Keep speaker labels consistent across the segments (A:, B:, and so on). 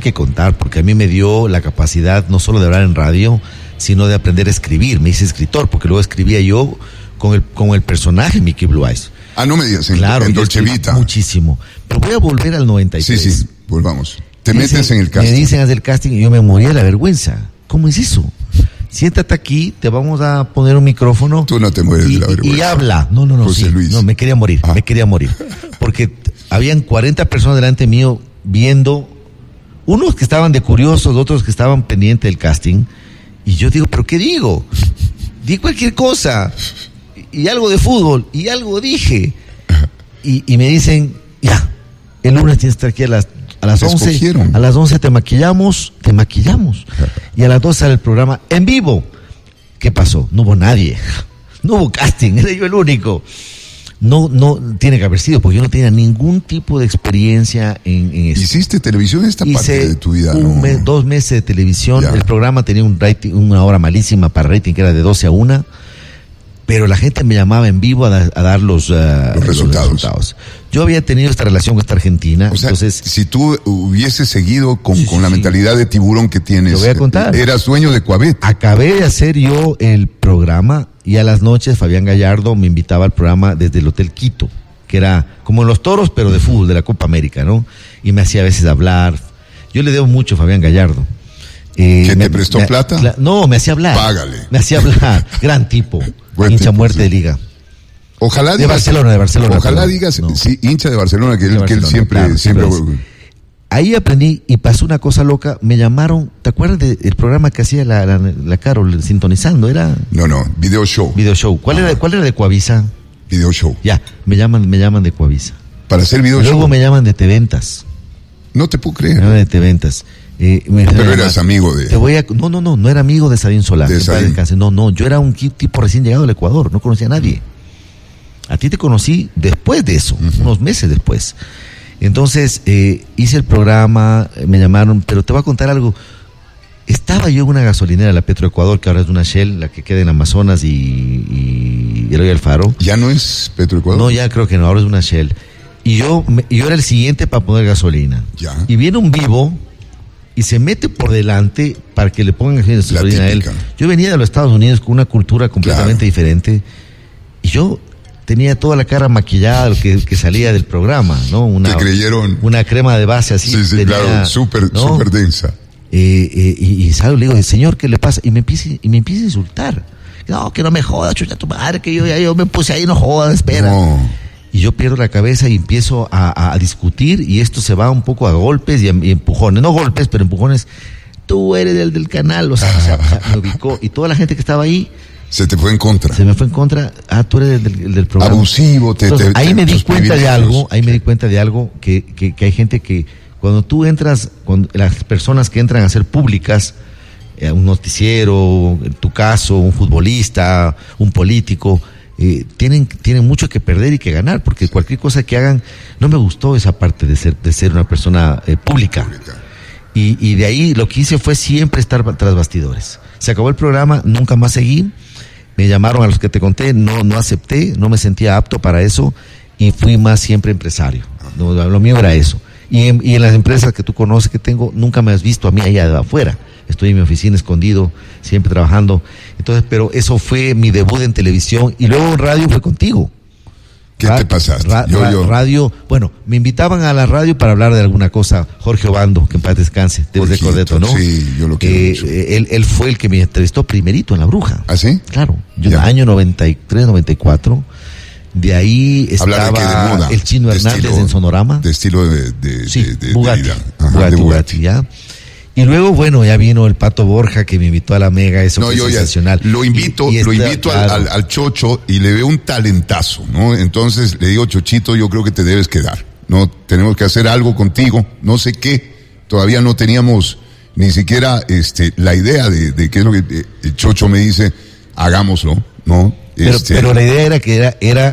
A: que contar, porque a mí me dio la capacidad no solo de hablar en radio, sino de aprender a escribir. Me hice escritor, porque luego escribía yo con el personaje Mickey Blue Eyes.
B: No me digas,
A: claro,
B: en Dolce Vita.
A: Muchísimo. Pero voy a volver al 93.
B: Sí, volvamos. Te metes en el casting.
A: Me dicen, haz el casting, y yo me moría de la vergüenza. ¿Cómo es eso? Siéntate aquí, te vamos a poner un micrófono.
B: Tú no te mueres de la vergüenza.
A: Y habla. No,
B: José Luis.
A: No, me quería morir. Porque habían 40 personas delante mío viendo, unos que estaban de curiosos, otros que estaban pendientes del casting. Y yo digo, ¿pero qué digo? Di cualquier cosa. Y algo de fútbol. Y algo dije. Y me dicen, ya, el lunes tienes que estar aquí a las 11.
B: Escogieron.
A: A las 11 te maquillamos. Y a las 12 sale el programa en vivo. ¿Qué pasó? No hubo nadie. No hubo casting. Era yo el único. No tiene que haber sido, porque yo no tenía ningún tipo de experiencia en esto.
B: ¿Hiciste televisión en esta parte de tu vida?
A: 2 meses de televisión.
B: Ya.
A: El programa tenía un rating, una hora malísima para rating, que era de 12 a 1. Pero la gente me llamaba en vivo a dar los resultados. Yo había tenido esta relación con esta argentina.
B: O sea,
A: entonces,
B: si tú hubieses segudo con la mentalidad de tiburón que tienes,
A: te voy a contar.
B: Eras dueño de Coabet.
A: Acabé de hacer yo el programa y a las noches Fabián Gallardo me invitaba al programa desde el Hotel Quito, que era como en Los Toros, pero de fútbol, de la Copa América, ¿no? Y me hacía a veces hablar. Yo le debo mucho a Fabián Gallardo.
B: ¿Que te prestó plata?
A: No, me hacía hablar.
B: Págale.
A: Me hacía hablar. Gran tipo. Hincha muerte de liga.
B: Ojalá
A: de Barcelona.
B: Ojalá digas,
A: no.
B: Sí, hincha de Barcelona, que él siempre.
A: Ahí aprendí y pasó una cosa loca. Me llamaron, ¿te acuerdas del programa que hacía la Carol sintonizando? Era.
B: No, Video Show.
A: ¿Cuál era de Coavisa?
B: Video Show.
A: Ya, me llaman de Coavisa.
B: Para hacer Video Show.
A: Luego me llaman de Teventas.
B: No te puedo creer.
A: Me llaman de Teventas.
B: Pero eras amigo de...
A: No era amigo de Sabín Solá. No, yo era un tipo recién llegado al Ecuador, no conocía a nadie. A ti te conocí después de eso, unos meses después. Entonces, hice el programa, me llamaron, pero te voy a contar algo. Estaba yo en una gasolinera, la Petroecuador, que ahora es una Shell, la que queda en Amazonas y Eloy Alfaro.
B: ¿Ya no es Petroecuador?
A: No, ya creo que no, ahora es una Shell. Y yo era el siguiente para poner gasolina.
B: Ya.
A: Y viene un vivo y se mete por delante para que le pongan gasolina a él. Yo venía de los Estados Unidos con una cultura completamente diferente y yo tenía toda la cara maquillada, lo que salía del programa, ¿no?
B: Te creyeron.
A: Una crema de base así.
B: Sí, claro, súper densa.
A: Y salgo y le digo, señor, ¿qué le pasa? Y me empieza a insultar. No, que no me jodas, chucha tu madre, que yo me puse ahí, no jodas, espera. No. Y yo pierdo la cabeza y empiezo a discutir y esto se va un poco a golpes y empujones. No golpes, pero empujones. Tú eres el del canal, o sea, me ubicó. Y toda la gente que estaba ahí...
B: Se te fue en contra.
A: Se me fue en contra. Tú eres el del programa.
B: Abusivo.
A: Ahí me di cuenta de algo, que hay gente que cuando tú entras, con las personas que entran a ser públicas, un noticiero, en tu caso, un futbolista, un político... tienen mucho que perder y que ganar, porque cualquier cosa que hagan, no me gustó esa parte de ser una persona pública. Y de ahí lo que hice fue siempre estar tras bastidores. Se acabó el programa, nunca más seguí, me llamaron a los que te conté, no acepté, no me sentía apto para eso y fui más siempre empresario. Lo mío era eso. Y en las empresas que tú conoces que tengo, nunca me has visto a mí allá de afuera. Estoy en mi oficina escondido, siempre trabajando. Entonces, pero eso fue mi debut en televisión y luego en radio fue contigo.
B: ¿Qué te pasaste?
A: Radio, bueno, me invitaban a la radio para hablar de alguna cosa. Jorge Obando, que en paz descanse, debes recordar, ¿no?
B: Sí, yo lo quiero mucho.
A: Él fue el que me entrevistó primerito en La Bruja.
B: ¿Ah, sí?
A: Claro, yo en el año 93, 94. De ahí estaba el Chino Hernández en Sonorama.
B: De estilo de
A: Bugatti,
B: vida.
A: Bugatti, ya. Y luego, bueno, ya vino el Pato Borja que me invitó a la Mega, eso fue sensacional.
B: Lo invito claro. al Chocho y le veo un talentazo, ¿no? Entonces le digo, Chochito, yo creo que te debes quedar, ¿no? Tenemos que hacer algo contigo, no sé qué, todavía no teníamos ni siquiera la idea de qué es lo que el Chocho me dice, hagámoslo, ¿no?
A: Pero la idea era que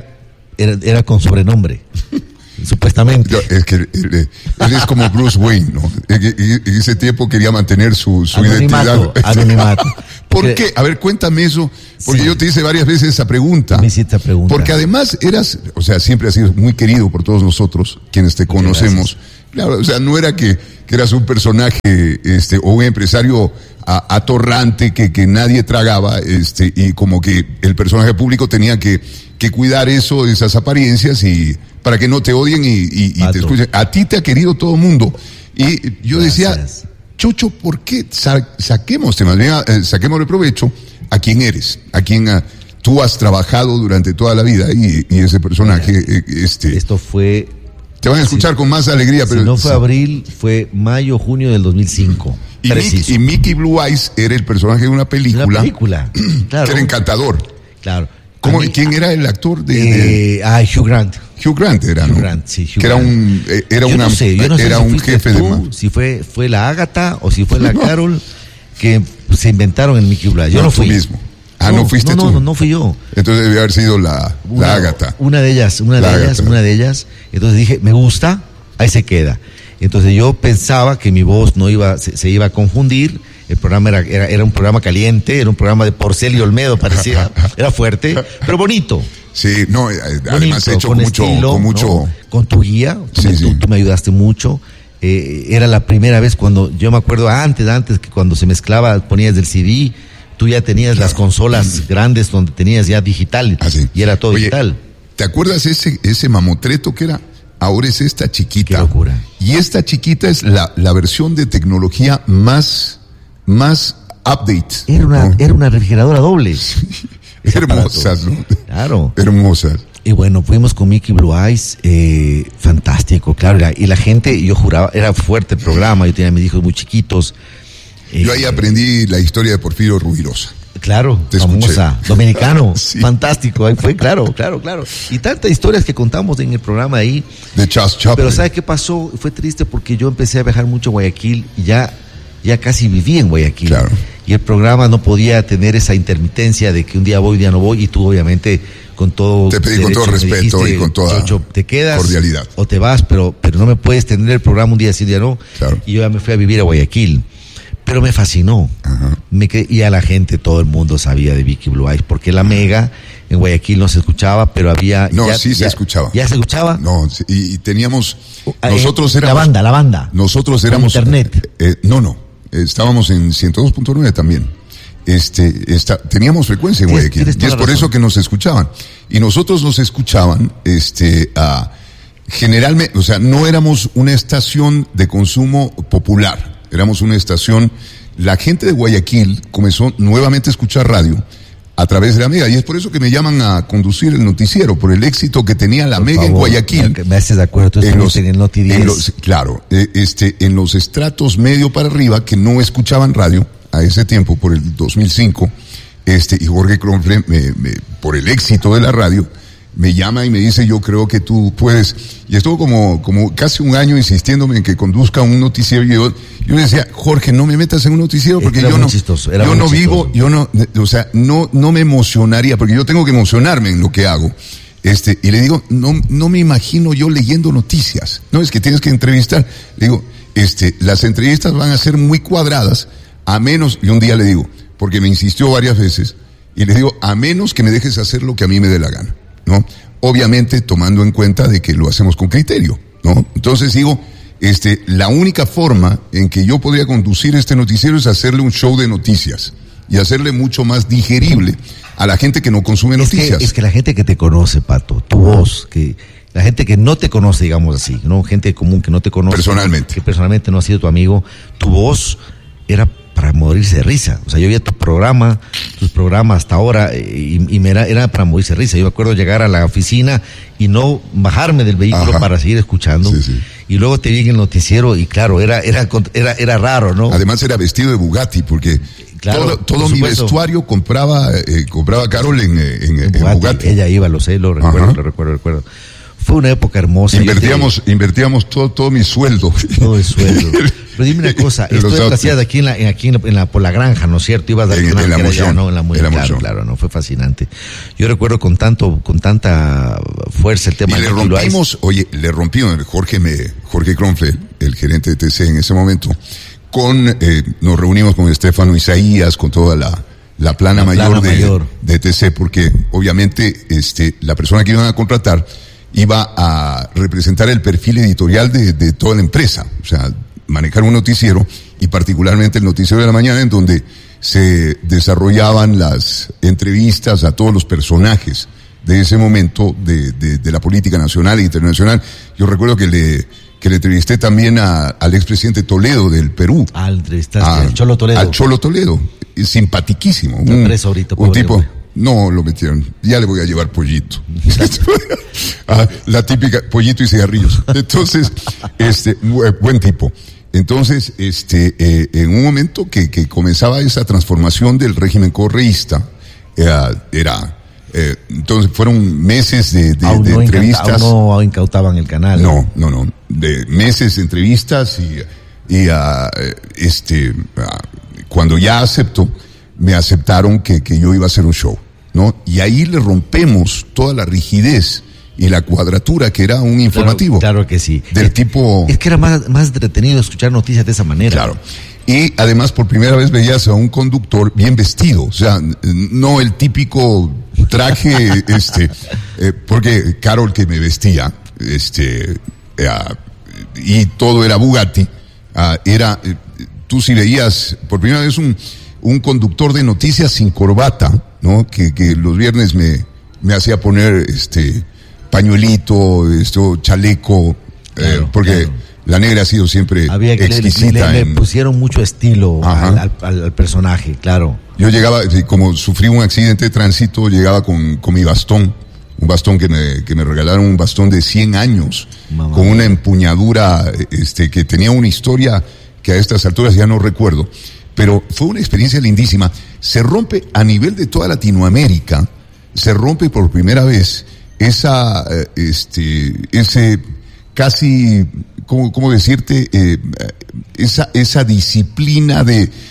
A: era con sobrenombre. Supuestamente.
B: Es que él es como Bruce Wayne, ¿no? En ese tiempo quería mantener su identidad.
A: Anonimato.
B: ¿Por qué? A ver, cuéntame eso, porque yo te hice varias veces esa pregunta.
A: Me hiciste pregunta.
B: Porque además siempre has sido muy querido por todos nosotros, quienes te conocemos, Claro, o sea, no era que eras un personaje, o un empresario atorrante que nadie tragaba, y como que el personaje público tenía que cuidar esas apariencias y para que no te odien y te escuchen. A ti te ha querido todo el mundo. Y yo decía, Chocho, ¿por qué saquemos el provecho a quien eres, a quien tú has trabajado durante toda la vida y ese personaje,
A: Esto fue...
B: Te van a escuchar con más alegría, pero...
A: Si no fue abril, fue mayo, junio del 2005.
B: Y Mickey Blue Eyes era el personaje de una película.
A: Claro.
B: Que era encantador.
A: Claro.
B: ¿Quién era el actor
A: Hugh Grant.
B: Hugh Grant era, ¿no?
A: Hugh Grant, sí, Hugh
B: que era
A: Grant.
B: Era un jefe de...
A: Si fue la Ágata o si fue la Carol que se inventaron en Mickey Blue Eyes. Yo no fui.
B: Tú mismo. ¿No fuiste tú?
A: No fui yo.
B: Entonces debía haber sido la Ágata.
A: Una de ellas. Entonces dije, me gusta, ahí se queda. Entonces yo pensaba que mi voz se iba a confundir. El programa era un programa caliente, era un programa de Porcel y Olmedo, parecía. Era fuerte, pero bonito.
B: Sí, no, además
A: bonito,
B: hecho
A: con
B: mucho.
A: ¿no? Con tu guía,
B: Sí.
A: Tú me ayudaste mucho. Era la primera vez cuando, yo me acuerdo antes que cuando se mezclaba, ponías del CD, tú ya tenías las consolas grandes donde tenías ya digital, y era todo digital.
B: ¿Te acuerdas ese mamotreto que era? Ahora es esta chiquita.
A: Qué locura.
B: Y esta chiquita es la versión de tecnología más update.
A: Era una refrigeradora doble.
B: Hermosas, ¿no?
A: Claro.
B: Hermosas.
A: Y bueno, fuimos con Mickey Blue Eyes, fantástico, claro. Y la gente, yo juraba, era fuerte el programa, yo tenía a mis hijos muy chiquitos.
B: Yo ahí aprendí la historia de Porfirio Rubirosa.
A: Claro,
B: te
A: famosa,
B: escuché.
A: dominicano,
B: Sí.
A: Fantástico, ahí fue, claro. Y tantas historias que contamos en el programa ahí.
B: De Charles Chaplin.
A: Pero ¿sabe qué pasó? Fue triste porque yo empecé a viajar mucho a Guayaquil y ya casi viví en Guayaquil.
B: Claro.
A: Y el programa no podía tener esa intermitencia de que un día voy, un día no voy, y tú obviamente con todo
B: te pedí con todo respeto
A: dijiste,
B: y con toda
A: Chocho, te quedas
B: cordialidad.
A: O te vas, pero no me puedes tener el programa un día sí, un día no.
B: Claro.
A: Y yo ya me fui a vivir a Guayaquil. Pero me fascinó.
B: Ajá.
A: Y a la gente, todo el mundo sabía de Mickey Blue Eyes, porque la Mega en Guayaquil no se escuchaba, pero había...
B: se escuchaba.
A: ¿Ya se escuchaba?
B: No, y teníamos... Nosotros éramos...
A: La banda.
B: Nosotros éramos...
A: Internet.
B: No. Estábamos en 102.9 también. Teníamos frecuencia en Guayaquil. Y es por eso que nos escuchaban. Y nosotros nos escuchaban, generalmente, o sea, no éramos una estación de consumo popular. Éramos una estación, la gente de Guayaquil comenzó nuevamente a escuchar radio a través de la Mega, y es por eso que me llaman a conducir el noticiero, por el éxito que tenía la Mega en Guayaquil.
A: Me haces de acuerdo, tú estuviste en el Noti 10.
B: Claro, en los estratos medio para arriba, que no escuchaban radio a ese tiempo, por el 2005, y Jorge Kronfle, por el éxito de la radio, me llama y me dice, yo creo que tú puedes, y estuvo como casi un año insistiéndome en que conduzca un noticiero, y yo le decía, Jorge, no me metas en un noticiero porque yo no vivo, no me emocionaría, porque yo tengo que emocionarme en lo que hago, y le digo, no me imagino yo leyendo noticias, no, es que tienes que entrevistar, le digo, las entrevistas van a ser muy cuadradas, a menos, y un día le digo, porque me insistió varias veces, y le digo, a menos que me dejes hacer lo que a mí me dé la gana, ¿no? Obviamente tomando en cuenta de que lo hacemos con criterio, ¿no? Entonces digo, la única forma en que yo podría conducir este noticiero es hacerle un show de noticias y hacerle mucho más digerible a la gente que no consume noticias.
A: Es que la gente que te conoce, Pato, tu voz, que la gente que no te conoce, digamos así, ¿no? Gente común que no te conoce.
B: Personalmente.
A: Que personalmente no ha sido tu amigo, tu voz era para morirse de risa. O sea, yo veía tus programas hasta ahora y era para morirse de risa. Yo me acuerdo llegar a la oficina y no bajarme del vehículo para seguir escuchando.
B: Sí.
A: Y luego te vi en el noticiero y claro, era raro, ¿no?
B: Además era vestido de Bugatti porque
A: claro,
B: todo mi vestuario compraba Carol en Bugatti.
A: Ella iba, lo sé, lo recuerdo. Fue una época hermosa.
B: Invertíamos todo mi sueldo.
A: Todo el sueldo. Pero dime una cosa, esto lo hacías aquí por la granja, ¿no es cierto? Ibas a
B: en la moción,
A: ¿no? En la moción. Claro, no, fue fascinante. Yo recuerdo con tanta fuerza el tema.
B: Y le rompimos, Jorge Kronfle, el gerente de TC en ese momento, nos reunimos con Estefano Isaías, con toda la plana mayor de TC, porque obviamente la persona que iban a contratar iba a representar el perfil editorial de toda la empresa, o sea, manejar un noticiero y particularmente el noticiero de la mañana en donde se desarrollaban las entrevistas a todos los personajes de ese momento de la política nacional e internacional. Yo recuerdo que le entrevisté también al expresidente Toledo del Perú.
A: Le entrevistaste al Cholo Toledo.
B: Al Cholo Toledo, simpaticísimo.
A: Está preso ahorita,
B: un tipo. No, lo metieron. Ya le voy a llevar pollito. La típica pollito y cigarrillos. Entonces, buen tipo. Entonces, en un momento que comenzaba esa transformación del régimen correísta, entonces fueron meses de entrevistas.
A: Aún no incautaban el canal.
B: No, de meses de entrevistas y cuando ya aceptó, me aceptaron que yo iba a hacer un show, ¿no? Y ahí le rompemos toda la rigidez y la cuadratura que era un informativo.
A: Claro que sí.
B: Del tipo...
A: Es que era más entretenido escuchar noticias de esa manera.
B: Claro. Y además por primera vez veías a un conductor bien vestido, o sea, no el típico traje, porque Carol que me vestía, y todo era Bugatti, tú si veías por primera vez un conductor de noticias sin corbata, ¿no? Que los viernes me hacía poner pañuelito, chaleco,
A: claro,
B: porque
A: claro.
B: La negra ha sido siempre exquisita.
A: Le pusieron mucho estilo al personaje, claro.
B: Yo llegaba, como sufrí un accidente de tránsito, llegaba con mi bastón, un bastón que me regalaron, un bastón de 100 años,
A: Mamá.
B: Con una empuñadura, que tenía una historia que a estas alturas ya no recuerdo, pero fue una experiencia lindísima. Se rompe a nivel de toda Latinoamérica, se rompe por primera vez ese casi, ¿cómo decirte? Esa disciplina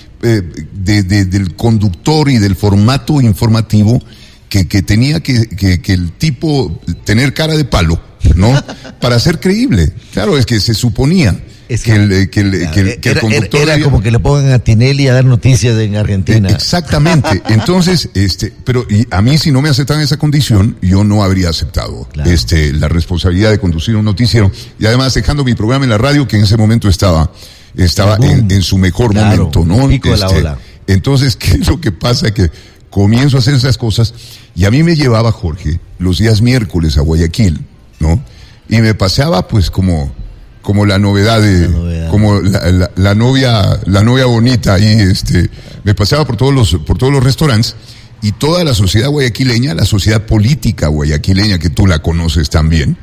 B: del conductor y del formato informativo que tenía que el tipo tener cara de palo, ¿no? Para ser creíble. Claro, es que se suponía que el conductor
A: era como que le pongan a Tinelli a dar noticias en Argentina.
B: Exactamente. Entonces, pero y a mí si no me aceptan esa condición, yo no habría aceptado, claro, la responsabilidad de conducir un noticiero y además dejando mi programa en la radio que en ese momento estaba en su mejor momento, ¿no?
A: Pico de la ola.
B: Entonces, ¿qué es lo que pasa? Que comienzo a hacer esas cosas y a mí me llevaba Jorge los días miércoles a Guayaquil, ¿no? Y me paseaba pues como la novedad como la novia bonita ahí, me paseaba por todos los restaurantes y toda la sociedad guayaquileña, la sociedad política guayaquileña que tú la conoces también,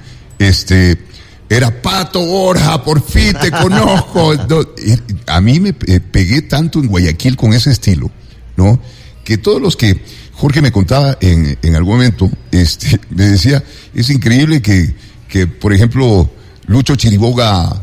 B: era Pato Borja, por fin te conozco. A mí me pegué tanto en Guayaquil con ese estilo, ¿no? Que todos los que Jorge me contaba en algún momento, me decía, es increíble que por ejemplo, Lucho Chiriboga,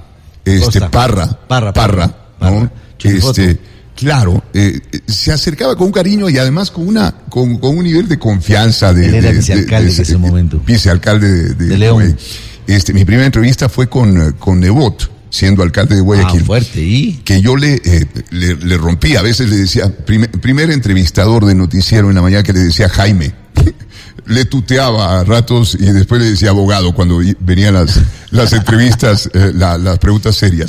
B: Parra, ¿no? Claro, se acercaba con un cariño y además con un nivel de confianza
A: Él era vicealcalde en ese momento.
B: Vicealcalde de
A: León.
B: Mi primera entrevista fue con Nebot, siendo alcalde de Guayaquil.
A: Fuerte, ¿y?
B: Que yo le rompí, a veces le decía, primer entrevistador de noticiero en la mañana que le decía Jaime. Le tuteaba a ratos y después le decía abogado cuando venían las entrevistas, las preguntas serias.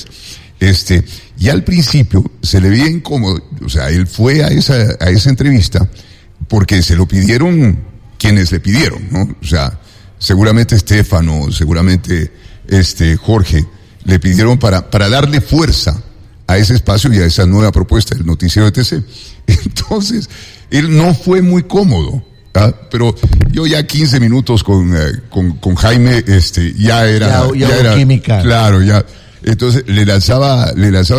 B: Y al principio se le veía incómodo, o sea, él fue a esa entrevista porque se lo pidieron quienes le pidieron, ¿no? O sea, seguramente Estefano, seguramente Jorge, le pidieron para darle fuerza a ese espacio y a esa nueva propuesta del noticiero de TC. Entonces, él no fue muy cómodo. Pero yo ya 15 minutos con Jaime, ya era
A: química.
B: Claro, ya. Entonces le lanzaba,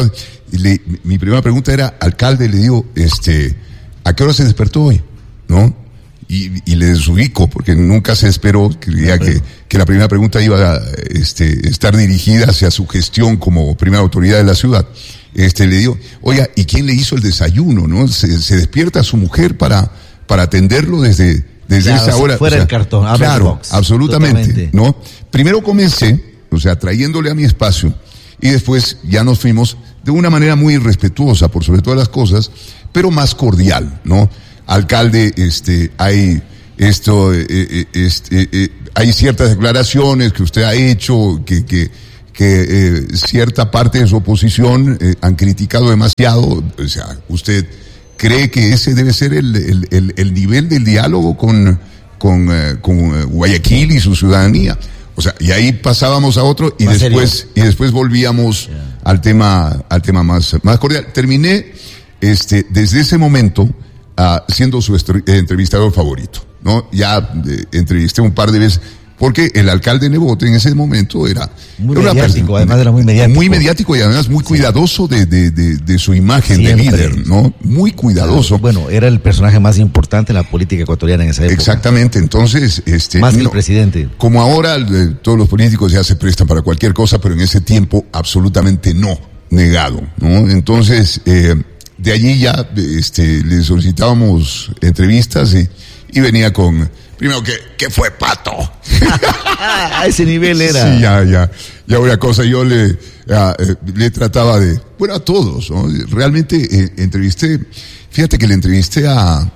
B: mi primera pregunta era, alcalde, le digo, ¿a qué hora se despertó hoy? ¿No? Y le desubico, porque nunca se esperó que la primera pregunta iba a, estar dirigida hacia su gestión como primera autoridad de la ciudad. Le digo, oiga, ¿y quién le hizo el desayuno? ¿No? Se despierta su mujer para atenderlo desde
A: claro,
B: esa hora.
A: Fuera el cartón.
B: Claro,
A: box,
B: absolutamente.
A: Totalmente.
B: ¿No? Primero comencé, trayéndole a mi espacio, y después ya nos fuimos de una manera muy respetuosa, por sobre todas las cosas, pero más cordial, ¿no? Alcalde, hay hay ciertas declaraciones que usted ha hecho que cierta parte de su oposición han criticado demasiado. O sea, ¿usted cree que ese debe ser el nivel del diálogo con Guayaquil y su ciudadanía? O sea, y ahí pasábamos a otro y después volvíamos al tema más cordial. Terminé desde ese momento siendo su entrevistador favorito, ¿no? Ya entrevisté un par de veces, porque el alcalde Nebote en ese momento era
A: muy mediático, además era muy mediático.
B: Muy mediático y además muy cuidadoso de su imagen de líder, ¿no? Muy cuidadoso.
A: Bueno, era el personaje más importante en la política ecuatoriana en esa época.
B: Exactamente, entonces...
A: más que el presidente.
B: Como ahora todos los políticos ya se prestan para cualquier cosa, pero en ese tiempo absolutamente no, negado, ¿no? Entonces, de allí ya le solicitábamos entrevistas y venía con... Primero, ¿qué fue, Pato?
A: A ese nivel era.
B: Sí, ya una cosa, yo le trataba de, bueno, a todos, ¿no? Realmente entrevisté, fíjate que le entrevisté a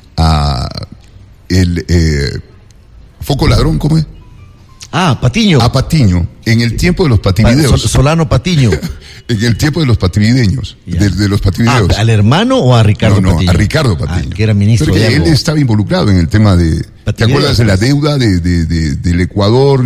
B: Foco Ladrón, ¿cómo es?
A: Patiño.
B: A Patiño, en el tiempo de los pativideos.
A: Solano Patiño.
B: En el tiempo de los pativideños, de los pativideos.
A: ¿Al hermano o a Ricardo Patiño?
B: No, a Ricardo Patiño.
A: Que era ministro.
B: Porque él estaba involucrado en el tema de... ¿Te acuerdas de la deuda del Ecuador?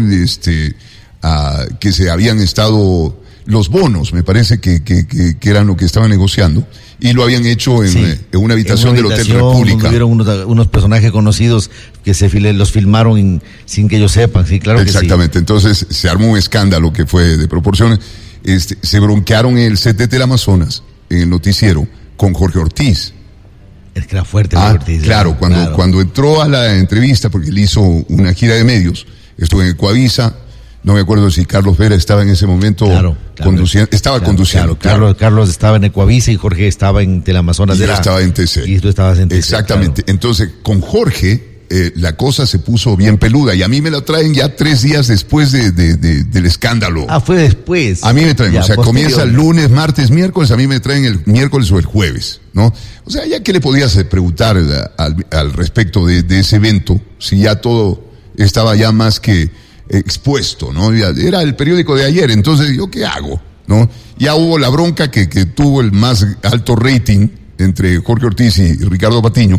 B: Que se habían estado... Los bonos, me parece que eran lo que estaban negociando, y lo habían hecho en una habitación del Hotel República.
A: Hubieron unos personajes conocidos que los filmaron sin que ellos sepan, sí, claro.
B: Exactamente, entonces se armó un escándalo que fue de proporciones. Se bronquearon en el set de Teleamazonas, en el noticiero, con Jorge Ortiz.
A: Es que era fuerte Ortiz.
B: Claro, cuando entró a la entrevista, porque él hizo una gira de medios, estuvo en Ecuavisa. No me acuerdo si Carlos Vera estaba en ese momento conduciendo. Estaba conduciendo.
A: Carlos estaba en Ecuavisa y Jorge estaba en Teleamazonas.
B: Y yo estaba en TC.
A: Y tú estabas en TC.
B: Exactamente. Claro. Entonces, con Jorge, la cosa se puso bien peluda. Y a mí me la traen ya 3 días después del escándalo.
A: Fue después.
B: A mí me traen. Comienza el lunes, martes, miércoles. A mí me traen el miércoles o el jueves, ¿no? O sea, ya que le podías preguntar al respecto de ese evento, si ya todo estaba ya más que expuesto, ¿no? Era el periódico de ayer, entonces ¿yo qué hago? ¿No? Ya hubo la bronca que tuvo el más alto rating entre Jorge Ortiz y Ricardo Patiño,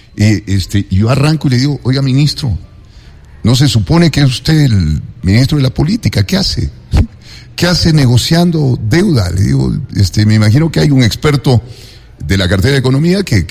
B: y yo arranco y le digo, oiga, ministro, ¿no se supone que es usted el ministro de la política? ¿Qué hace? ¿Qué hace negociando deuda? Le digo, me imagino que hay un experto de la cartera de economía que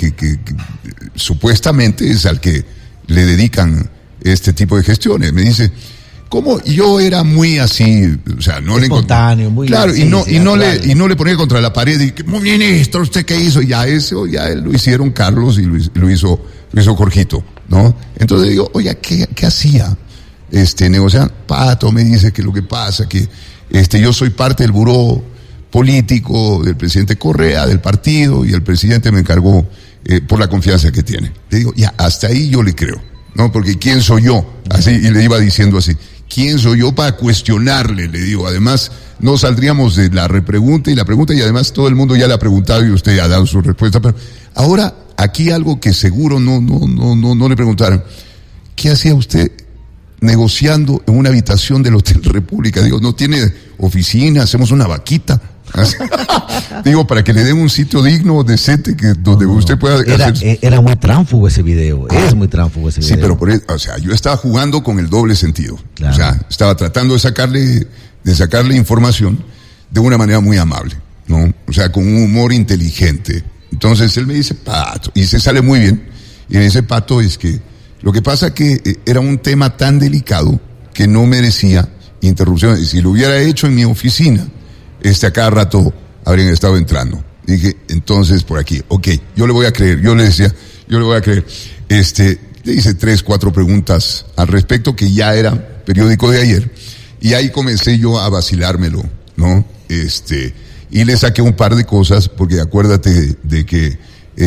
B: supuestamente es al que le dedican este tipo de gestiones. Me dice, ¿cómo? Yo era muy así, o sea, no le
A: espontáneo, muy
B: claro, y no le ponía contra la pared y ministro, ¿usted qué hizo? Ya lo hicieron Carlos y lo hizo Jorgito, ¿no? Entonces digo, oye, ¿qué hacía? Negociando. Pato me dice que lo que pasa que yo soy parte del buró político del presidente Correa, del partido, y el presidente me encargó por la confianza que tiene. Le digo, ya, hasta ahí yo le creo, ¿no? Porque ¿quién soy yo? Así, y le iba diciendo así, ¿quién soy yo para cuestionarle? Le digo, además, no saldríamos de la repregunta y la pregunta, y además todo el mundo ya le ha preguntado y usted ha dado su respuesta. Pero ahora, aquí algo que seguro no le preguntaron. ¿Qué hacía usted negociando en una habitación del Hotel República? Digo, ¿no tiene oficina? Hacemos una vaquita. Digo, para que le den un sitio digno, decente, donde usted pueda hacer...
A: Era muy tránfugo ese video, es muy tránfugo ese video.
B: Sí, pero yo estaba jugando con el doble sentido. Claro. O sea, estaba tratando de sacarle información de una manera muy amable, ¿no? O sea, con un humor inteligente. Entonces él me dice, Pato, y se sale muy bien, y me dice, Pato, es que lo que pasa que era un tema tan delicado que no merecía interrupción. Y si lo hubiera hecho en mi oficina, a cada rato habrían estado entrando. Dije, entonces por aquí, ok, yo le voy a creer. Yo le decía, yo le voy a creer. Le hice 3, 4 preguntas al respecto, que ya era periódico de ayer, y ahí comencé yo a vacilármelo, ¿no? Y le saqué un par de cosas, porque acuérdate de que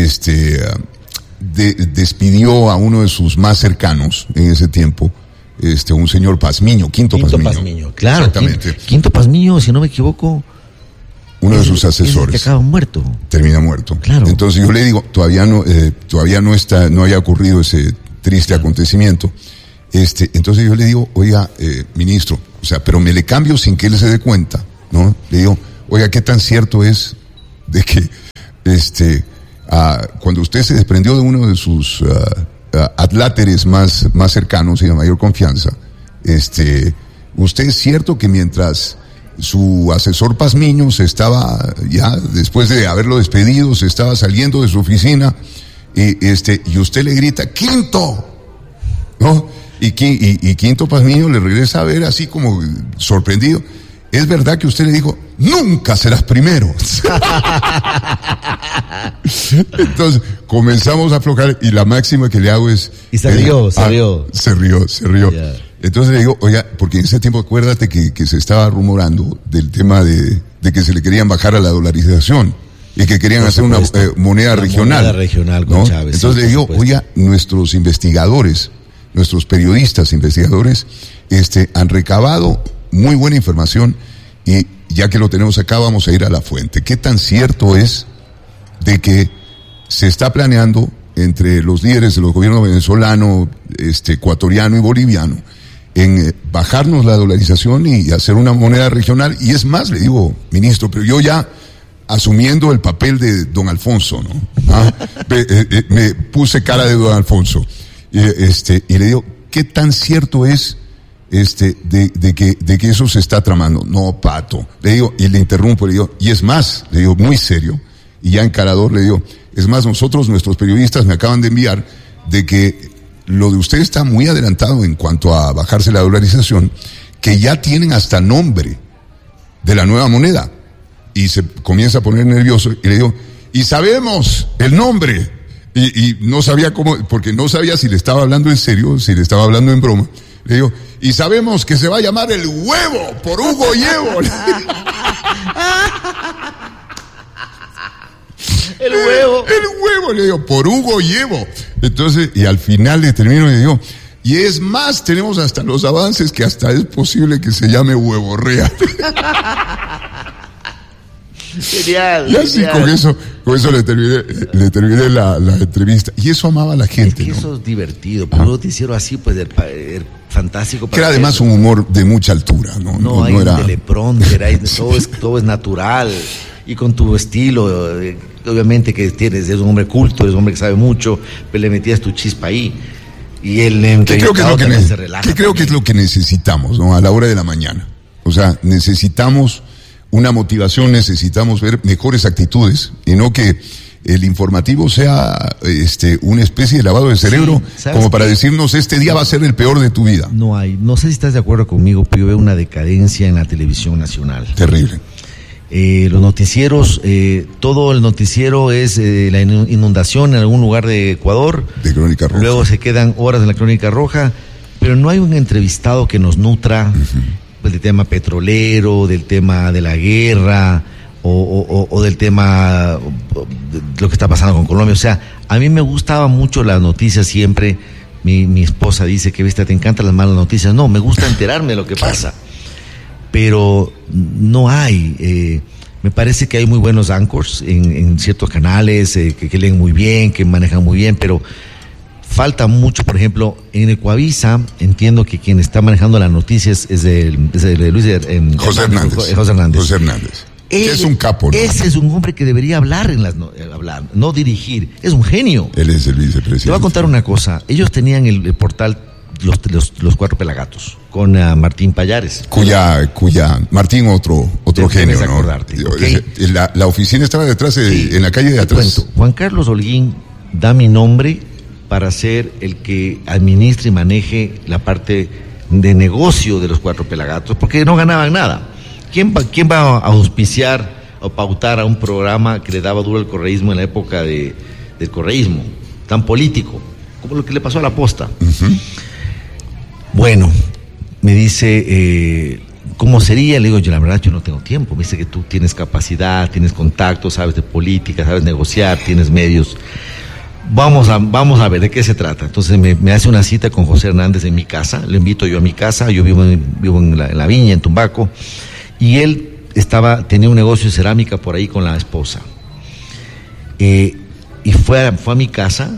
B: despidió a uno de sus más cercanos en ese tiempo, un señor Pazmiño, Quinto Pazmiño.
A: Claro, exactamente. Quinto Pazmiño, si no me equivoco,
B: uno de sus asesores.
A: Que acaba muerto.
B: Termina muerto.
A: Claro.
B: Entonces yo le digo, todavía no había ocurrido ese triste acontecimiento. Entonces yo le digo, oiga, ministro, o sea, pero me le cambio sin que él se dé cuenta, ¿no? Le digo, oiga, ¿qué tan cierto es de que, cuando usted se desprendió de uno de sus adláteres más cercanos y de mayor confianza, usted es cierto que mientras su asesor Pazmiño se estaba, ya después de haberlo despedido, se estaba saliendo de su oficina, y usted le grita, ¡Quinto! ¿No? Y Quinto Pazmiño le regresa a ver así como sorprendido. ¿Es verdad que usted le dijo, nunca serás primero? Entonces comenzamos a aflojar y la máxima que le hago es...
A: Y se rió.
B: Se rió. Yeah. Entonces le digo, oiga, porque en ese tiempo acuérdate que se estaba rumorando del tema de que se le querían bajar a la dolarización y que querían hacer una moneda regional.
A: Moneda regional con, ¿no? Chávez.
B: Entonces le digo, oiga, nuestros investigadores, nuestros periodistas investigadores, han recabado muy buena información y ya que lo tenemos acá vamos a ir a la fuente. ¿Qué tan cierto es de que se está planeando entre los líderes de los gobiernos venezolano, ecuatoriano y boliviano en bajarnos la dolarización y hacer una moneda regional? Y es más, le digo, ministro, pero yo ya asumiendo el papel de don Alfonso, ¿no? Me puse cara de don Alfonso. Y le digo, ¿qué tan cierto es de que eso se está tramando? No, Pato, le digo, y le interrumpo, le digo, y es más, le digo, muy serio, y ya encarador, le digo, es más, nuestros periodistas me acaban de enviar de que lo de usted está muy adelantado en cuanto a bajarse la dolarización, que ya tienen hasta nombre de la nueva moneda, y se comienza a poner nervioso, y le digo, y sabemos el nombre. Y no sabía cómo, porque no sabía si le estaba hablando en serio, si le estaba hablando en broma. Le digo, y sabemos que se va a llamar El Huevo por Hugo Llevo.
A: El huevo,
B: le digo, por Hugo Llevo. Entonces, y al final le termino y le digo, y es más, tenemos hasta los avances que hasta es posible que se llame Huevorrea.
A: Genial.
B: Y así con eso le terminé la entrevista. Y eso amaba a la gente.
A: Es que, ¿no? Eso es divertido. Por un noticiero así, pues, fantástico.
B: Que era además un humor de mucha altura, ¿no?
A: No hay era... un teleprompter, todo es natural. Y con tu estilo, obviamente que eres un hombre culto, eres un hombre que sabe mucho, pero le metías tu chispa ahí. Y el entrevistado también se relaja. ¿Qué creo
B: que es lo que necesitamos, ¿no? A la hora de la mañana. O sea, necesitamos una motivación, necesitamos ver mejores actitudes y no que el informativo sea una especie de lavado de cerebro, sí, como para decirnos este día va a ser el peor de tu vida.
A: No sé si estás de acuerdo conmigo, pero yo veo una decadencia en la televisión nacional.
B: Terrible.
A: Los noticieros, todo el noticiero es la inundación en algún lugar de Ecuador.
B: De Crónica Roja.
A: Luego se quedan horas en la Crónica Roja, pero no hay un entrevistado que nos nutra. Pues, del tema petrolero, del tema de la guerra o del tema de lo que está pasando con Colombia. O sea, a mí me gustaba mucho las noticias siempre. Mi esposa dice que, viste, te encantan las malas noticias. No, me gusta enterarme de lo que pasa. Pero no hay. Me parece que hay muy buenos anchors en ciertos canales que leen muy bien, que manejan muy bien, pero falta mucho. Por ejemplo, en Ecuavisa, entiendo que quien está manejando las noticias es de
B: José Hernández. Es un capo, ¿no?
A: Ese es un hombre que debería hablar no dirigir. Es un genio.
B: Él es el vicepresidente.
A: Te voy a contar una cosa. Ellos tenían el portal Los Cuatro Pelagatos con Martín Pallares.
B: Cuya Martín otro genio, ¿no?
A: Okay.
B: La oficina estaba detrás, sí, en la calle de atrás.
A: Cuento. Juan Carlos Holguín da mi nombre para ser el que administre y maneje la parte de negocio de Los Cuatro Pelagatos, porque no ganaban nada. ¿Quién va a auspiciar o pautar a un programa que le daba duro al correísmo en la época del correísmo, tan político, como lo que le pasó a La Posta?
B: Uh-huh.
A: Bueno, me dice, ¿cómo sería? Le digo, yo la verdad, yo no tengo tiempo. Me dice que tú tienes capacidad, tienes contactos, sabes de política, sabes negociar, tienes medios. Vamos a ver de qué se trata. Entonces me hace una cita con José Hernández en mi casa, le invito yo a mi casa, yo vivo en la Viña, en Tumbaco, y él tenía un negocio de cerámica por ahí con la esposa. Y fue a mi casa,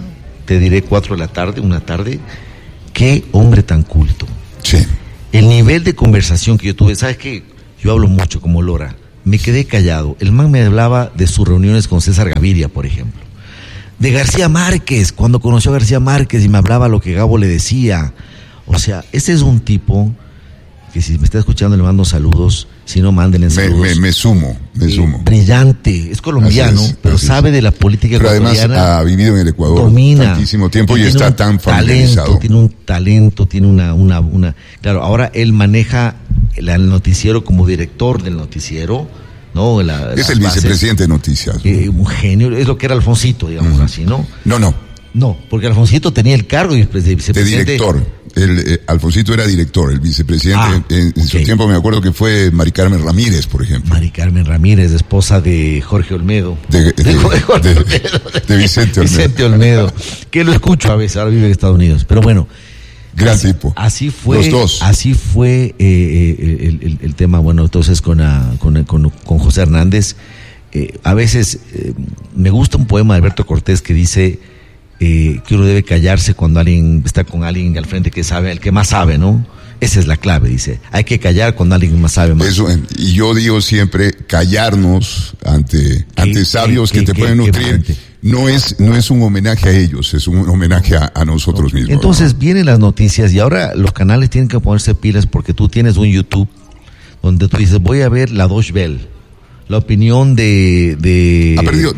A: te diré 4 de la tarde, una tarde, qué hombre tan culto.
B: Sí.
A: El nivel de conversación que yo tuve, ¿sabes qué? Yo hablo mucho como Lora, me quedé callado. El man me hablaba de sus reuniones con César Gaviria, por ejemplo. De García Márquez, cuando conoció a García Márquez y me hablaba lo que Gabo le decía. O sea, ese es un tipo que si me está escuchando le mando saludos, si no mándenle saludos.
B: Me sumo.
A: Brillante, es colombiano, pero sabe de la política ecuatoriana.
B: Pero además ha vivido en el Ecuador tantísimo tiempo y está tan familiarizado.
A: Tiene un talento, tiene una... Claro, ahora él maneja el noticiero como director del noticiero, ¿no?
B: Es el vicepresidente de noticias.
A: Un genio, es lo que era Alfonsito, digamos así, ¿no?
B: No,
A: porque Alfonsito tenía el cargo de vicepresidente.
B: De director. Alfonsito era director, el vicepresidente. En su tiempo me acuerdo que fue Mari Carmen Ramírez, por ejemplo.
A: Mari Carmen Ramírez, esposa de Jorge Olmedo.
B: De Vicente Olmedo.
A: Vicente Olmedo, que lo escucho a veces, ahora vive en Estados Unidos. Pero bueno.
B: Gran tipo.
A: Así fue.
B: Los dos.
A: Así fue el tema, bueno, entonces con José Hernández. A veces me gusta un poema de Alberto Cortés que dice que uno debe callarse cuando alguien está con alguien al frente que sabe, el que más sabe, ¿no? Esa es la clave, dice. Hay que callar cuando alguien más sabe más.
B: Eso, y yo digo siempre, callarnos ante sabios que te pueden nutrir. No es un homenaje a ellos, es un homenaje a nosotros mismos.
A: Entonces vienen las noticias y ahora los canales tienen que ponerse pilas porque tú tienes un YouTube donde tú dices, voy a ver la Deutsche Welle, la opinión de...
B: Ha perdido,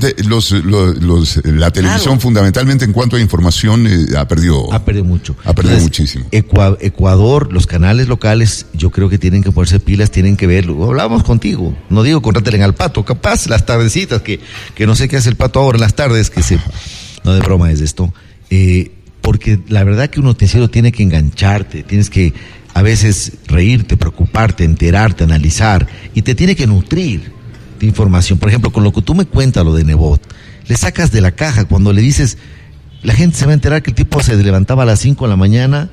B: la televisión fundamentalmente en cuanto a información ha perdido mucho. Ha perdido muchísimo.
A: Ecuador, los canales locales, yo creo que tienen que ponerse pilas, tienen que verlo. Hablábamos contigo, no digo contrátelen al Pato, capaz las tardecitas, que no sé qué hace el Pato ahora en las tardes, no de broma es esto. Porque la verdad que un noticiero tiene que engancharte, tienes que a veces reírte, preocuparte, enterarte, analizar, y te tiene que nutrir información. Por ejemplo, con lo que tú me cuentas, lo de Nebot, le sacas de la caja cuando le dices, la gente se va a enterar que el tipo se levantaba a las 5 de la mañana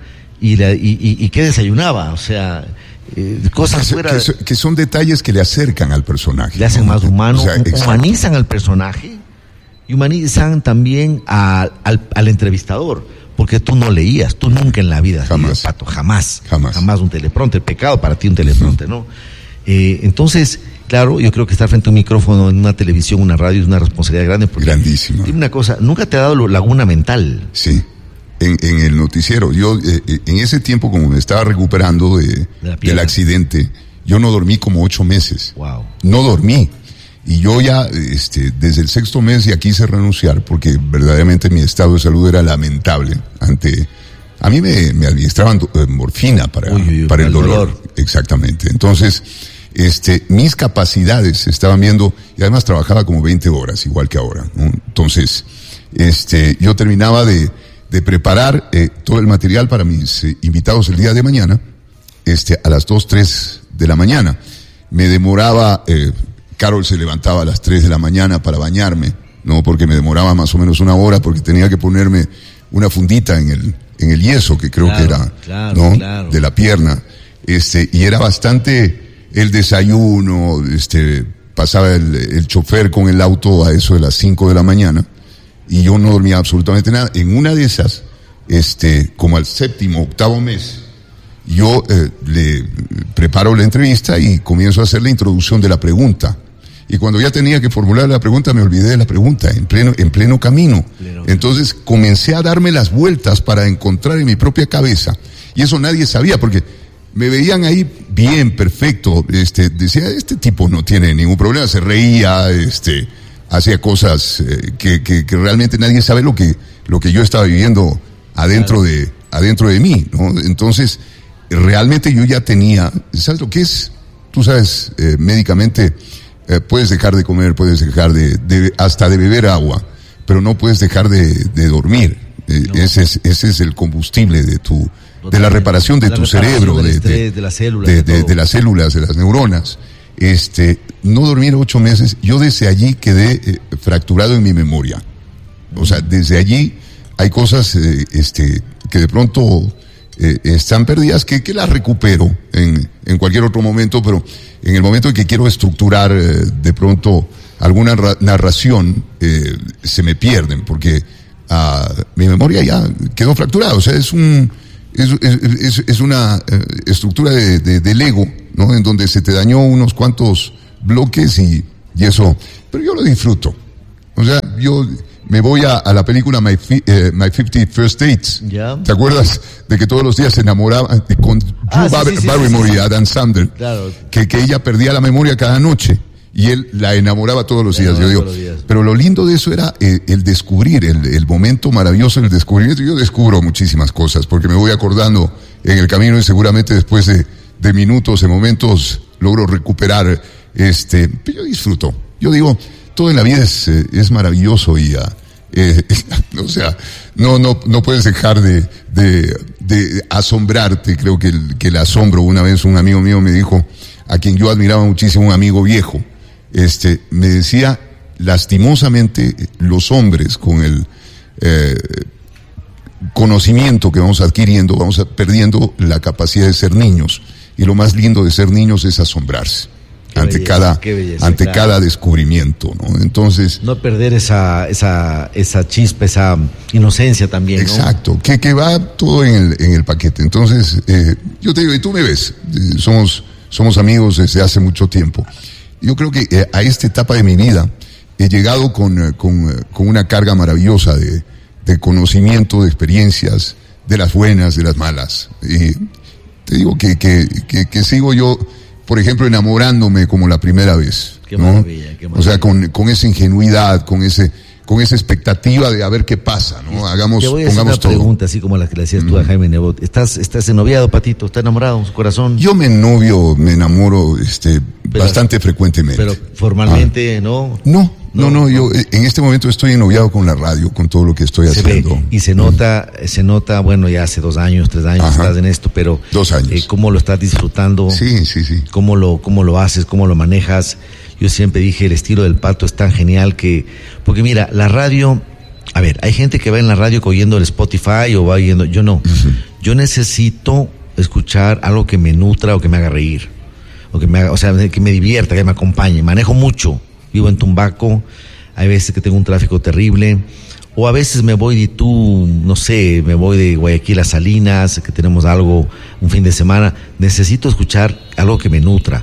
A: y que desayunaba, o sea, cosas fuera...
B: Que son detalles que le acercan al personaje.
A: Le hacen más humano, humanizan al personaje y humanizan también al entrevistador, porque tú no leías, tú nunca en la vida has leído, Pato, jamás un teleprompter, pecado para ti un teleprompter, ¿no? Entonces, claro, yo creo que estar frente a un micrófono en una televisión, una radio, es una responsabilidad grande.
B: Grandísima.
A: Dime una cosa, ¿nunca te ha dado laguna mental?
B: Sí, en el noticiero. Yo, en ese tiempo, como me estaba recuperando del accidente, yo no dormí como 8 meses.
A: Wow.
B: No dormí. Y yo ya, desde el 6º mes ya quise renunciar porque verdaderamente mi estado de salud era lamentable. A mí me administraban morfina para el dolor. Exactamente. Entonces, mis capacidades se estaban viendo, y además trabajaba como 20 horas, igual que ahora, ¿no? Entonces, yo terminaba de preparar todo el material para mis invitados el día de mañana, a las 2, 3 de la mañana. Me demoraba, Carol se levantaba a las 3 de la mañana para bañarme, ¿no? Porque me demoraba más o menos 1 hora, porque tenía que ponerme una fundita en el yeso, que creo que era, ¿no? Claro. De la pierna. Y era bastante el desayuno, pasaba el chofer con el auto a eso de las 5 de la mañana, y yo no dormía absolutamente nada. En una de esas, como al 7º, 8º mes, yo le preparo la entrevista y comienzo a hacer la introducción de la pregunta. Y cuando ya tenía que formular la pregunta, me olvidé de la pregunta, en pleno camino. Entonces comencé a darme las vueltas para encontrar en mi propia cabeza. Y eso nadie sabía, porque me veían ahí bien, perfecto. Decía, este tipo no tiene ningún problema, se reía, hacía cosas que realmente nadie sabe lo que yo estaba viviendo adentro de mí, ¿no? Entonces, realmente yo ya tenía, ¿sabes lo que es? Tú sabes, médicamente, puedes dejar de comer, puedes dejar hasta de beber agua, pero no puedes dejar de dormir. No. Ese es el combustible de la reparación de tu cerebro, de las células, de las células, de las neuronas. No dormir 8 meses, yo desde allí quedé fracturado en mi memoria. O sea, desde allí hay cosas que de pronto están perdidas, que las recupero en cualquier otro momento, pero en el momento en que quiero estructurar de pronto alguna narración, se me pierden, porque mi memoria ya quedó fracturada. O sea, es una estructura de Lego, ¿no? En donde se te dañó unos cuantos bloques y eso. Pero yo lo disfruto. O sea, yo me voy a la película My 50 First Dates.
A: Yeah.
B: ¿Te acuerdas de que todos los días se enamoraban con Drew Barrymore y Adam Sandler?
A: Claro.
B: Que ella perdía la memoria cada noche y él la enamoraba todos los días. Yo digo, pero lo lindo de eso era el descubrir, el momento maravilloso del descubrimiento. Yo descubro muchísimas cosas porque me voy acordando en el camino y seguramente después de minutos, de momentos, logro recuperar. Pero yo disfruto. Yo digo, todo en la vida es maravilloso y o sea, no puedes dejar de asombrarte. Creo que el asombro, una vez un amigo mío me dijo, a quien yo admiraba muchísimo, un amigo viejo, me decía, lastimosamente los hombres con el conocimiento que vamos adquiriendo, vamos perdiendo la capacidad de ser niños, y lo más lindo de ser niños es asombrarse ante cada descubrimiento, ¿no? Entonces,
A: no perder esa chispa, esa inocencia también, ¿no?
B: Exacto, que va todo en el paquete. Entonces, yo te digo, y tú me ves, somos amigos desde hace mucho tiempo. Yo creo que a esta etapa de mi vida he llegado con una carga maravillosa de conocimiento, de experiencias, de las buenas, de las malas. Y te digo que sigo yo, por ejemplo, enamorándome como la primera vez.
A: Qué maravilla, qué maravilla.
B: O sea, con esa ingenuidad, con esa expectativa de a ver qué pasa, ¿no?
A: Te voy a hacer una pregunta, así como la que le decías tú a Jaime Nebot. ¿Estás ennoviado, Patito? ¿Estás enamorado, su corazón?
B: Yo me enamoro bastante frecuentemente.
A: Pero formalmente, ¿no?
B: No, yo en este momento estoy ennoviado con la radio, con todo lo que estoy haciendo.
A: Ve, y se nota, bueno, ya hace 2 años, 3 años estás en esto, pero
B: 2 años.
A: ¿Cómo lo estás disfrutando?
B: Sí.
A: ¿Cómo lo haces? ¿Cómo lo manejas? Yo siempre dije, el estilo del Pato es tan genial porque mira, la radio, a ver, hay gente que va en la radio oyendo el Spotify o va oyendo, yo no. Yo necesito escuchar algo que me nutra o que me haga reír, o que me divierta, que me acompañe. Manejo mucho. Vivo en Tumbaco, hay veces que tengo un tráfico terrible, o a veces me voy me voy de Guayaquil a Salinas, que tenemos un fin de semana. Necesito escuchar algo que me nutra.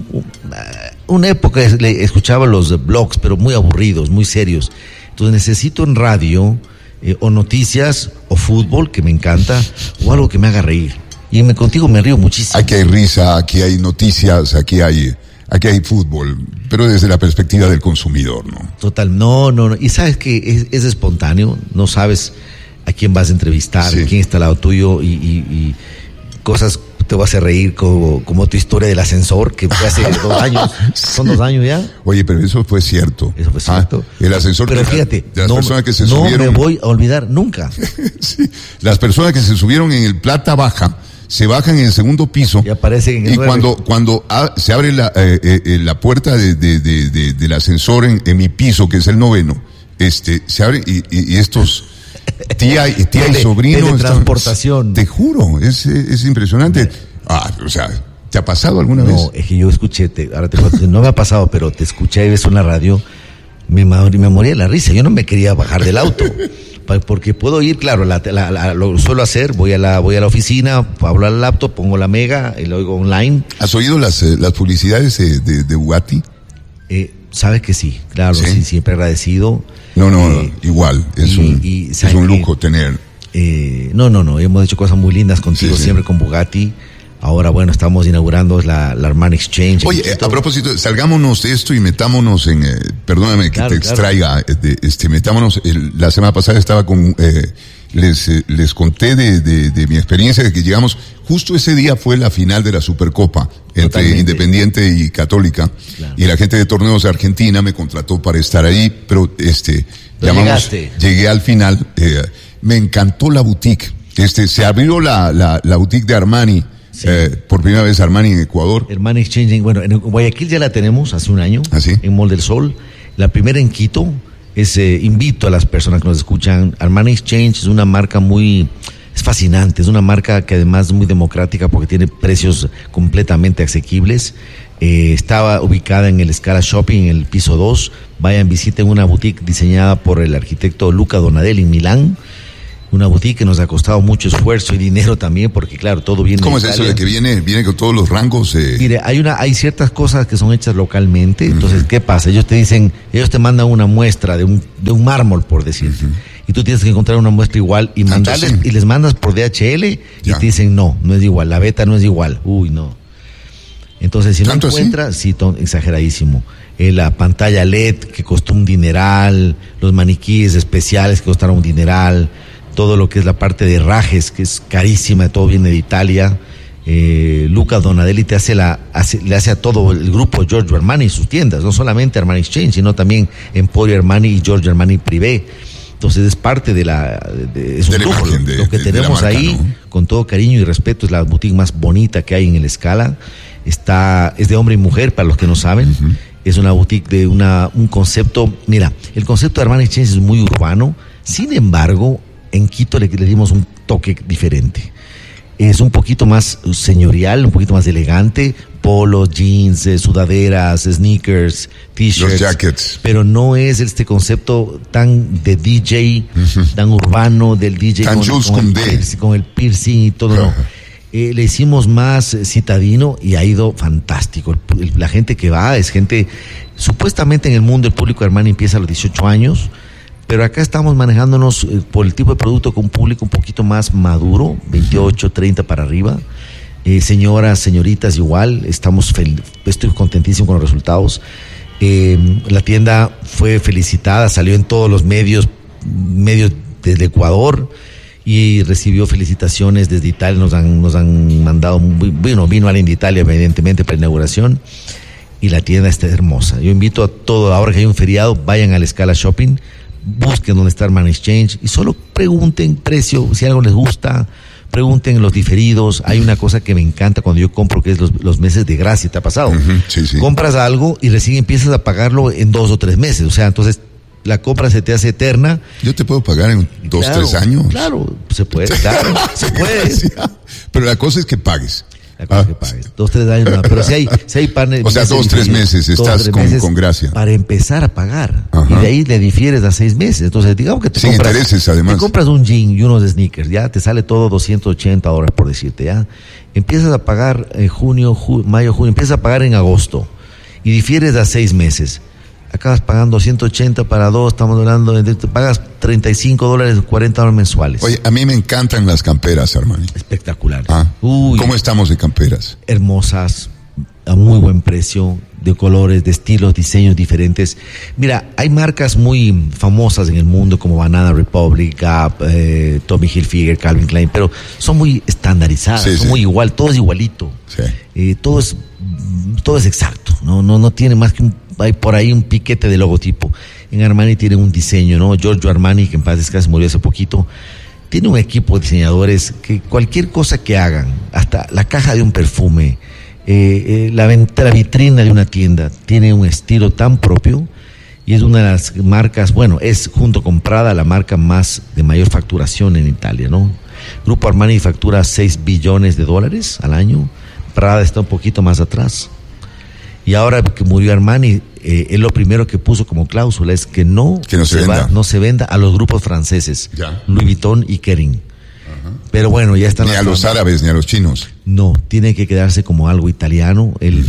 A: Una época escuchaba los blogs, pero muy aburridos, muy serios. Entonces necesito en radio, o noticias, o fútbol, que me encanta, o algo que me haga reír. Y contigo me río muchísimo.
B: Aquí hay risa, aquí hay noticias, aquí hay fútbol, pero desde la perspectiva del consumidor, ¿no?
A: Total, no. Y sabes que es espontáneo, no sabes a quién vas a entrevistar, quién está al lado tuyo, y cosas te vas a hacer reír como tu historia del ascensor, que fue hace 2 años. ¿Son 2 años ya?
B: Oye, pero eso fue cierto. El ascensor.
A: Pero fíjate,
B: de las personas que se subieron.
A: No me voy a olvidar nunca.
B: Sí, las personas que se subieron en el plata baja, se bajan en el segundo piso
A: y aparecen en el 9.
B: cuando se abre la puerta del ascensor en mi piso, que es el 9, se abre y estos tía y sobrino
A: transportación.
B: Te juro, es impresionante. O sea, ¿te ha pasado alguna vez?
A: No, es que yo escuché, no me ha pasado, pero te escuché y ves en la radio, me moría de la risa. Yo no me quería bajar del auto. Porque puedo ir, claro, lo suelo hacer, voy a la oficina, hablo al laptop, pongo la mega y lo oigo online.
B: ¿Has oído las publicidades de Bugatti?
A: Sabes que sí, claro, sí, siempre agradecido.
B: No, igual, es un lujo tener.
A: No, hemos hecho cosas muy lindas contigo, siempre con Bugatti. Ahora, bueno, estamos inaugurando la Armani Exchange.
B: Oye, a propósito, salgámonos de esto y metámonos en, perdóname que te extraiga, metámonos, la semana pasada estaba les conté de mi experiencia de que llegamos, justo ese día fue la final de la Supercopa entre Independiente y Católica, y la gente de Torneos de Argentina me contrató para estar ahí, pero llegué al final, me encantó la boutique, se abrió la boutique de Armani. Sí. Por primera vez Armani en Ecuador.
A: Armani Exchange, bueno, en Guayaquil ya la tenemos hace 1 año, en Mall del Sol. La primera en Quito. Invito a las personas que nos escuchan. Armani Exchange es una marca es fascinante, es una marca que además es muy democrática porque tiene precios completamente asequibles. Estaba ubicada en el Scala Shopping, en el piso 2. Vayan, visiten una boutique diseñada por el arquitecto Luca Donadelli en Milán. Una boutique que nos ha costado mucho esfuerzo y dinero también, porque claro, todo viene
B: ¿Cómo es eso de que viene con todos los rangos?
A: Mire, hay ciertas cosas que son hechas localmente. Entonces, ¿qué pasa? Ellos te mandan una muestra de un mármol, por decir. Y tú tienes que encontrar una muestra igual y mandarles, y les mandas por DHL y te dicen, no es igual, la beta no es igual. Uy, no. Entonces, si no encuentras, sí, exageradísimo. La pantalla LED que costó un dineral, los maniquíes especiales que costaron un dineral, todo lo que es la parte de herrajes, que es carísima, todo viene de Italia. Luca Donadelli le hace a todo el grupo Giorgio Armani y sus tiendas, no solamente Armani Exchange, sino también Emporio Armani y Giorgio Armani Privé. Entonces es parte es un lujo. Lo que tenemos marca, ahí, ¿no? Con todo cariño y respeto, es la boutique más bonita que hay en el Scala. Es de hombre y mujer, para los que no saben. Es una boutique de un concepto. Mira, el concepto de Armani Exchange es muy urbano. Sin embargo, en Quito le dimos un toque diferente. Es un poquito más señorial, un poquito más elegante. Polos, jeans, sudaderas, sneakers, t-shirts.
B: Los jackets.
A: Pero no es este concepto tan de DJ, tan urbano del DJ con el piercing y todo, no. Le hicimos más citadino y ha ido fantástico. La gente que va es gente, supuestamente en el mundo el público de Armani empieza a los 18 años, pero acá estamos manejándonos por el tipo de producto con un público un poquito más maduro, 28, 30 para arriba. Señoras, señoritas igual, estoy contentísimo con los resultados. La tienda fue felicitada, salió en todos los medios del Ecuador y recibió felicitaciones desde Italia. Nos han mandado, vino alguien de Italia evidentemente para la inauguración y la tienda está hermosa. Yo invito a todos, ahora que hay un feriado, vayan al Scala Shopping, busquen dónde está Armani Exchange y solo pregunten precio, si algo les gusta. Pregunten los diferidos. Hay una cosa que me encanta cuando yo compro, que es los meses de gracia. ¿Te ha pasado?
B: Sí.
A: Compras algo y recién empiezas a pagarlo en 2 o 3 meses. O sea, entonces la compra se te hace eterna.
B: Yo te puedo pagar en 2 o 3 años.
A: Claro, se puede, claro, se puede.
B: Pero la cosa es que pagues.
A: La cosa que pagues. 2 o 3 años no. Pero si hay panes.
B: O sea, 2 o 3 meses estás con gracia.
A: Para empezar a pagar. Y de ahí le difieres a 6 meses. Entonces, digamos que
B: sin intereses, además.
A: Te compras un jean y unos sneakers, ya te sale todo $280, por decirte, ya. Empiezas a pagar en mayo, junio, empiezas a pagar en agosto. Y difieres a 6 meses. Acabas pagando 180 para 2, estamos hablando te pagas $35, $40 mensuales.
B: Oye, a mí me encantan las camperas, Armani.
A: Espectacular.
B: ¿Cómo estamos de camperas?
A: Hermosas, a muy buen precio, de colores, de estilos, diseños diferentes. Mira, hay marcas muy famosas en el mundo como Banana Republic, Gap, Tommy Hilfiger, Calvin Klein, pero son muy estandarizadas, son muy igual, todo es igualito. Todo es exacto, no tiene más que hay por ahí un piquete de logotipo. En Armani tienen un diseño, ¿no? Giorgio Armani, que en paz descanse, murió hace poquito, tiene un equipo de diseñadores que cualquier cosa que hagan, hasta la caja de un perfume, la vitrina de una tienda, tiene un estilo tan propio y es una de las marcas, es junto con Prada la marca de mayor facturación en Italia, ¿no? Grupo Armani factura $6 billones al año, Prada está un poquito más atrás. Y ahora que murió Armani, él lo primero que puso como cláusula es que no se venda a los grupos franceses, Louis Vuitton y Kering. Pero bueno, ya están.
B: Ni a los árabes, ni a los chinos.
A: No, tiene que quedarse como algo italiano. Él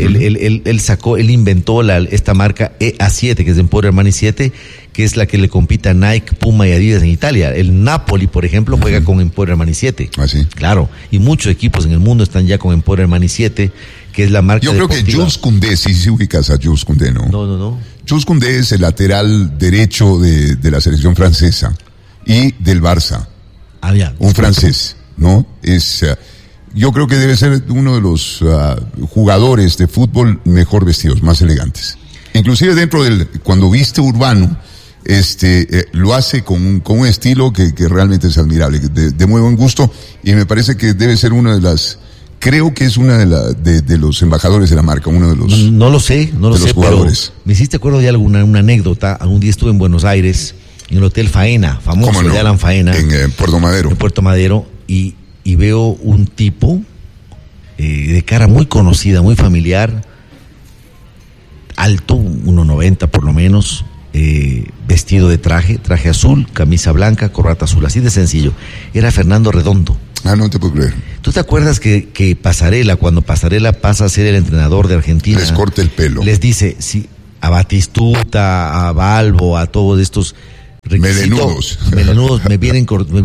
A: inventó esta marca A7, que es de Emporio Armani 7, que es la que le compite a Nike, Puma y Adidas en Italia. El Napoli, por ejemplo, juega con Emporio Armani 7.
B: ¿Ah, sí?
A: Claro, y muchos equipos en el mundo están ya con Emporio Armani 7, que es la marca
B: Yo creo deportiva. Que Jules Koundé, si ubicas a Jules Koundé, ¿no?
A: No.
B: Jules Koundé es el lateral derecho de la selección francesa y del Barça. Un francés, ¿no? Yo creo que debe ser uno de los jugadores de fútbol mejor vestidos, más elegantes. Inclusive cuando viste urbano, lo hace con un estilo que realmente es admirable, de muy buen gusto, y me parece que debe ser creo que es una de los embajadores de la marca, uno de los
A: no lo sé,
B: jugadores.
A: Pero me hiciste acuerdo de una anécdota. Algún día estuve en Buenos Aires, en el Hotel Faena, famoso de Alan Faena.
B: En Puerto Madero.
A: En Puerto Madero, y veo un tipo de cara muy conocida, muy familiar, alto, 1.90 por lo menos, vestido de traje azul, camisa blanca, corbata azul, así de sencillo. Era Fernando Redondo.
B: No te puedo creer.
A: ¿Tú te acuerdas que Pasarela, cuando Pasarela pasa a ser el entrenador de Argentina,
B: les corta el pelo?
A: Les dice, sí, a Batistuta, a Balbo, a todos estos
B: melenudos
A: me vienen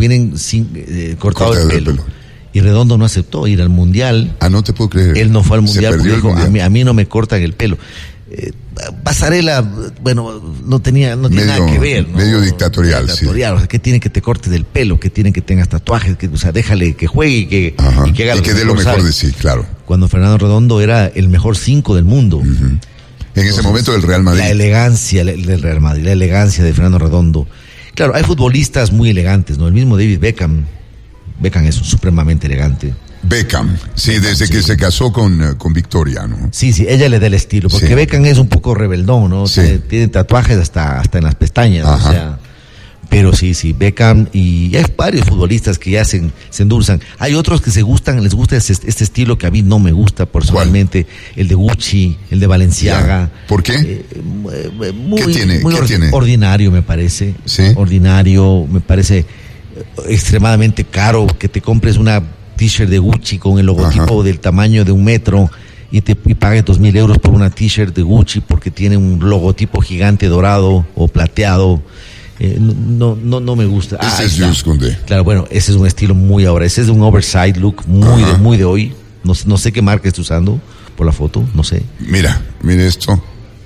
A: cortado el pelo. Y Redondo no aceptó ir al Mundial.
B: No te puedo creer.
A: Él no fue al Mundial porque dijo,
B: mundial.
A: A mí no me cortan el pelo. Pasarela, bueno, no tiene nada que ver, ¿no?
B: Medio dictatorial, sí.
A: O sea, ¿qué tiene que te cortes del pelo? ¿Qué tiene que tengas tatuajes? O sea, déjale que juegue y que haga
B: y que dé lo mejor de sí, claro.
A: Cuando Fernando Redondo era el mejor 5 del mundo.
B: En ese momento del Real Madrid.
A: La elegancia del Real Madrid, la elegancia de Fernando Redondo. Claro, hay futbolistas muy elegantes, ¿no? El mismo David Beckham. Beckham es supremamente elegante.
B: Beckham, sí, desde que se casó con Victoria, ¿no?
A: Sí, ella le da el estilo, porque Beckham es un poco rebeldón, ¿no?
B: Sí.
A: Tiene tatuajes hasta en las pestañas, o sea, pero sí, Beckham, y hay varios futbolistas que ya se endulzan. Hay otros que les gusta este estilo que a mí no me gusta personalmente. ¿Cuál? El de Gucci, el de Balenciaga.
B: ¿Por qué? ¿Qué tiene?
A: Ordinario, me parece.
B: ¿Sí?
A: Ordinario, me parece extremadamente caro que te compres una t-shirt de Gucci con el logotipo del tamaño de 1 metro y pagues 2,000 euros por una t-shirt de Gucci porque tiene un logotipo gigante dorado o plateado. No me gusta.
B: Ese es Jules Koundé.
A: Claro, bueno, ese es un estilo muy ahora. Ese es un oversize look muy de hoy. No sé qué marca está usando por la foto, no sé.
B: Mira esto.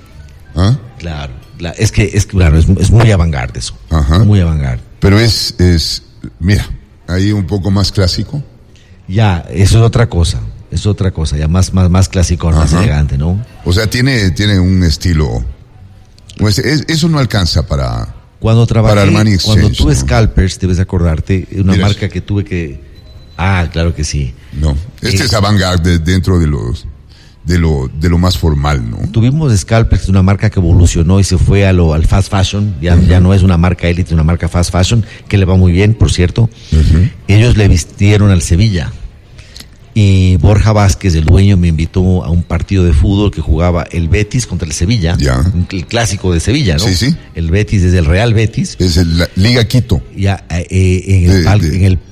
A: Claro, es muy avant-garde eso. Muy avant-garde.
B: Pero mira, ahí un poco más clásico.
A: Ya, eso es otra cosa, ya más clásico, más elegante, ¿no?
B: O sea, tiene un estilo, pues eso no alcanza para Armani Exchange.
A: Cuando tuve Scalpers, debes acordarte, una marca que tuve que... claro que sí.
B: No, es avant-garde dentro de lo más formal, ¿no?
A: Tuvimos Scalpers, una marca que evolucionó y se fue al fast fashion, ya no es una marca élite, una marca fast fashion, que le va muy bien, por cierto. Ellos le vistieron al Sevilla. Y Borja Vázquez, el dueño, me invitó a un partido de fútbol que jugaba el Betis contra el Sevilla, el clásico de Sevilla, ¿no?
B: Sí.
A: El Betis desde el Real Betis.
B: Es la Liga Quito.
A: Ya en el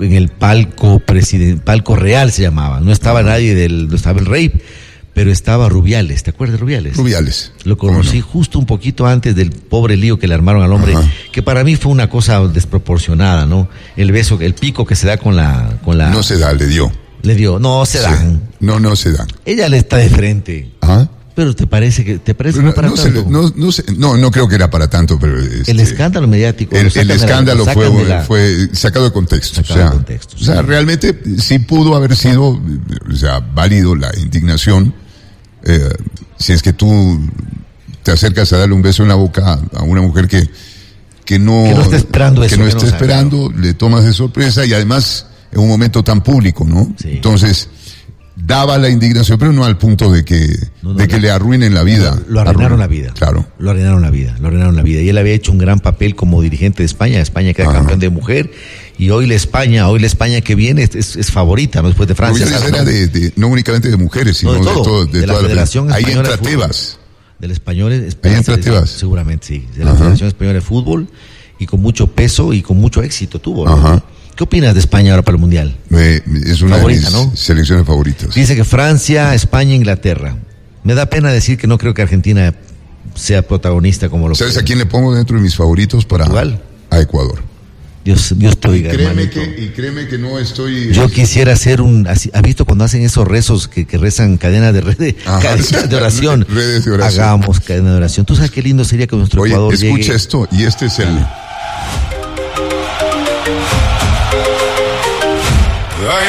A: palco real se llamaba. No estaba no estaba el Rey, pero estaba Rubiales. ¿Te acuerdas de Rubiales?
B: Rubiales.
A: Lo conocí justo un poquito antes del pobre lío que le armaron al hombre, que para mí fue una cosa desproporcionada, ¿no? El beso, el pico que se da con la.
B: No se da, le dio.
A: No se dan.
B: No se dan.
A: Ella le está de frente. Pero te parece que no para tanto.
B: No creo que era para tanto, pero
A: el escándalo mediático.
B: El escándalo fue sacado de contexto. O sea, realmente sí pudo haber sido, válido la indignación. Si es que tú te acercas a darle un beso en la boca a una mujer que no
A: está esperando eso,
B: claro. Le tomas de sorpresa y además en un momento tan público, ¿no? Sí. Entonces, daba la indignación, pero no al punto de que le arruinen la vida.
A: Lo arruinaron la vida.
B: Claro.
A: Lo arruinaron la vida. Y él había hecho un gran papel como dirigente de España. España queda campeón de mujer. Y hoy la España que viene es favorita, ¿no? Después de Francia.
B: Era no únicamente de mujeres, sino de
A: la
B: toda
A: Federación
B: Ahí
A: Española
B: entra Tebas.
A: Del español.
B: Ahí entra Tebas.
A: Seguramente sí. De la Federación Española de Fútbol. Y con mucho peso y con mucho éxito tuvo, ¿no? ¿Qué opinas de España ahora para el Mundial?
B: Es una favorita, de mis selecciones favoritas.
A: Dice que Francia, España, Inglaterra. Me da pena decir que no creo que Argentina sea protagonista como lo
B: ¿Sabes a quién le pongo dentro de mis favoritos para
A: Portugal?
B: A Ecuador.
A: Dios te oiga,
B: créeme que no estoy...
A: Yo quisiera hacer ¿has visto cuando hacen esos rezos que rezan cadena de oración?
B: Redes de oración.
A: Hagamos cadena de oración. ¿Tú sabes qué lindo sería que nuestro Ecuador llegue?
B: Escucha esto, y este es el...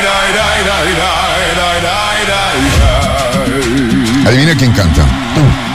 B: Adivina quién canta.